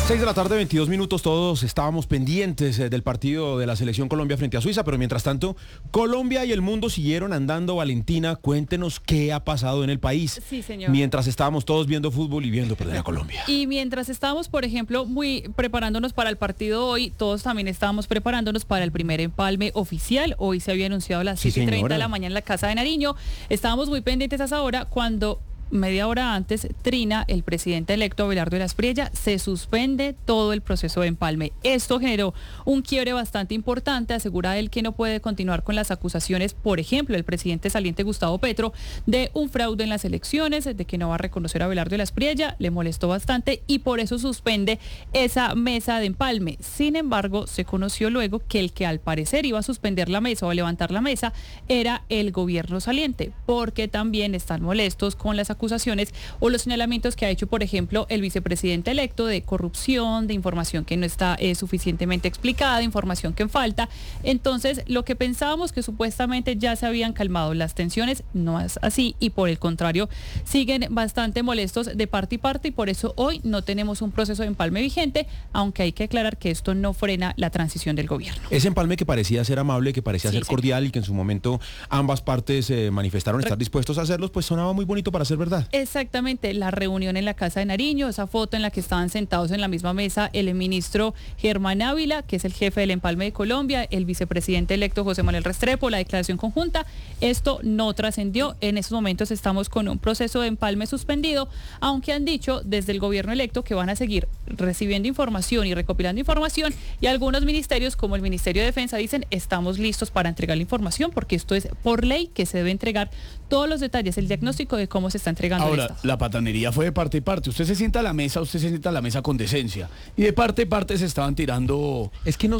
6 de la tarde, 22 minutos, todos estábamos pendientes del partido de la Selección Colombia frente a Suiza, pero mientras tanto, Colombia y el mundo siguieron andando. Valentina, cuéntenos qué ha pasado en el país. Sí, señor. Mientras estábamos todos viendo fútbol y viendo perder a Colombia. Y mientras estábamos, por ejemplo, preparándonos para el partido hoy, todos también estábamos preparándonos para el primer empalme oficial. Hoy se había anunciado a las 7:30 de la mañana en la Casa de Nariño. Estábamos muy pendientes a esa hora cuando media hora antes trina el presidente electo Abelardo de la Espriella, se suspende todo el proceso de empalme. Esto generó un quiebre bastante importante. Asegura él que no puede continuar con las acusaciones, por ejemplo, el presidente saliente Gustavo Petro, de un fraude en las elecciones, de que no va a reconocer a Abelardo de la Espriella. Le molestó bastante y por eso suspende esa mesa de empalme. Sin embargo, se conoció luego que el que al parecer iba a suspender la mesa o a levantar la mesa era el gobierno saliente, porque también están molestos con las acusaciones o los señalamientos que ha hecho, por ejemplo, el vicepresidente electo de corrupción, de información que no está suficientemente explicada, de información que falta. Entonces, lo que pensábamos que supuestamente ya se habían calmado las tensiones, no es así y por el contrario, siguen bastante molestos de parte y parte y por eso hoy no tenemos un proceso de empalme vigente, aunque hay que aclarar que esto no frena la transición del gobierno. Ese empalme que parecía ser amable, que parecía ser cordial y que en su momento ambas partes manifestaron estar dispuestos a hacerlos, pues sonaba muy bonito para ser verdad. Exactamente, la reunión en la Casa de Nariño, esa foto en la que estaban sentados en la misma mesa el ministro Germán Ávila, que es el jefe del empalme de Colombia, el vicepresidente electo José Manuel Restrepo, la declaración conjunta, esto no trascendió. En estos momentos estamos con un proceso de empalme suspendido, aunque han dicho desde el gobierno electo que van a seguir recibiendo información y recopilando información, y algunos ministerios como el Ministerio de Defensa dicen estamos listos para entregar la información porque esto es por ley que se debe entregar todos los detalles, el diagnóstico de cómo se está entregando. Ahora, la patanería fue de parte y parte. Usted se sienta a la mesa con decencia. Y de parte y parte se estaban tirando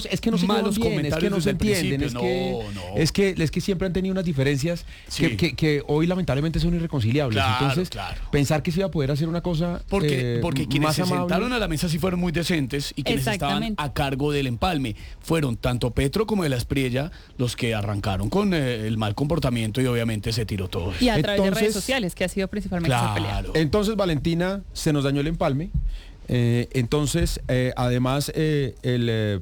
malos comentarios, no se entienden. Es que siempre han tenido unas diferencias que hoy lamentablemente son irreconciliables. Entonces, pensar que se iba a poder hacer una cosa porque quienes más se amable. Sentaron a la mesa sí fueron muy decentes y quienes estaban a cargo del empalme fueron tanto Petro como de la Espriella los que arrancaron con el mal comportamiento y obviamente se tiró todo. Y a través de redes sociales, que ha sido principalmente esa pelea. Entonces, Valentina, se nos dañó el empalme. Además, el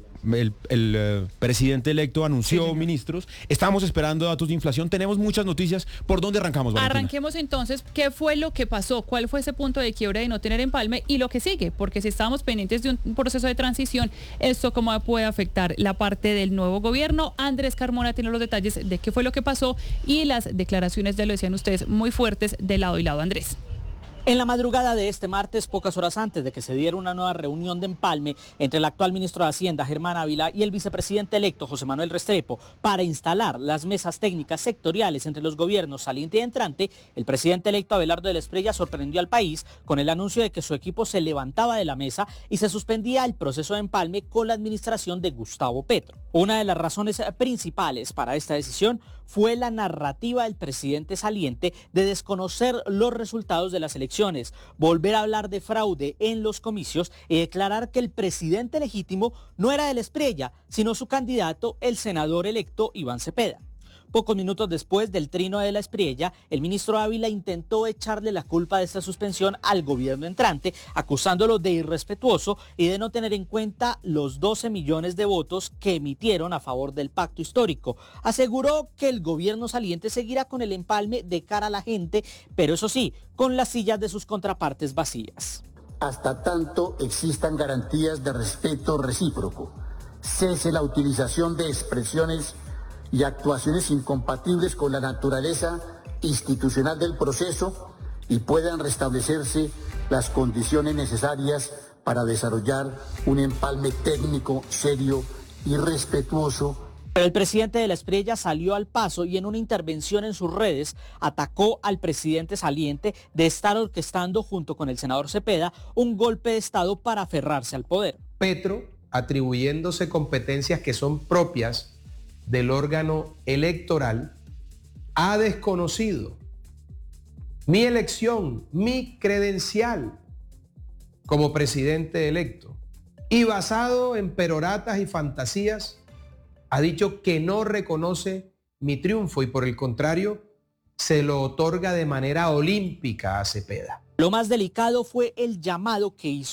presidente electo anunció ministros. Estamos esperando datos de inflación. Tenemos muchas noticias. ¿Por dónde arrancamos, Valentina? Arranquemos entonces. ¿Qué fue lo que pasó? ¿Cuál fue ese punto de quiebre de no tener empalme? Y lo que sigue, porque si estábamos pendientes de un proceso de transición, ¿esto cómo puede afectar la parte del nuevo gobierno? Andrés Carmona tiene los detalles de qué fue lo que pasó y las declaraciones, ya lo decían ustedes, muy fuertes de lado y lado. Andrés. En la madrugada de este martes, pocas horas antes de que se diera una nueva reunión de empalme entre el actual ministro de Hacienda, Germán Ávila, y el vicepresidente electo, José Manuel Restrepo, para instalar las mesas técnicas sectoriales entre los gobiernos saliente y entrante, el presidente electo Abelardo de la Espriella sorprendió al país con el anuncio de que su equipo se levantaba de la mesa y se suspendía el proceso de empalme con la administración de Gustavo Petro. Una de las razones principales para esta decisión fue la narrativa del presidente saliente de desconocer los resultados de las elecciones, volver a hablar de fraude en los comicios y declarar que el presidente legítimo no era de la Espriella, sino su candidato, el senador electo Iván Cepeda. Pocos minutos después del trino de la Espriella, el ministro Ávila intentó echarle la culpa de esta suspensión al gobierno entrante, acusándolo de irrespetuoso y de no tener en cuenta los 12 millones de votos que emitieron a favor del pacto histórico. Aseguró que el gobierno saliente seguirá con el empalme de cara a la gente, pero eso sí, con las sillas de sus contrapartes vacías. Hasta tanto existan garantías de respeto recíproco, cese la utilización de expresiones y actuaciones incompatibles con la naturaleza institucional del proceso y puedan restablecerse las condiciones necesarias para desarrollar un empalme técnico, serio y respetuoso. Pero el presidente de la Espriella salió al paso y en una intervención en sus redes atacó al presidente saliente de estar orquestando junto con el senador Cepeda un golpe de Estado para aferrarse al poder. Petro, atribuyéndose competencias que son propias del órgano electoral, ha desconocido mi elección, mi credencial como presidente electo y basado en peroratas y fantasías ha dicho que no reconoce mi triunfo y por el contrario se lo otorga de manera olímpica a Cepeda. Lo más delicado fue el llamado que hizo